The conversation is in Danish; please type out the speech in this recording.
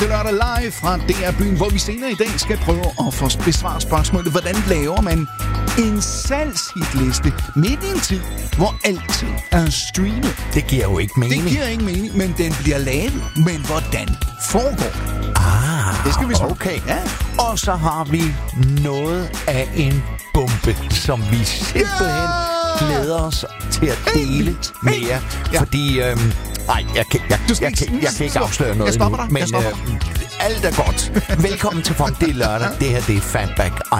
Det lørdag live fra DR Byen, hvor vi senere i dag skal prøve at få besvaret spørgsmålet, hvordan laver man en salgshitliste midt i en tid, hvor alting er streamet. Det giver jo ikke mening. Det giver ikke mening, men den bliver lavet. Men hvordan foregår? Det skal vi svare. Okay. Ja. Og så har vi noget af en bombe, som vi simpelthen glæder os til at dele med jer. Fordi, nej, jeg kan ikke afsløre noget endnu. Men alt er godt. Velkommen til Funk, det er lørdag. Det her, det er Fatback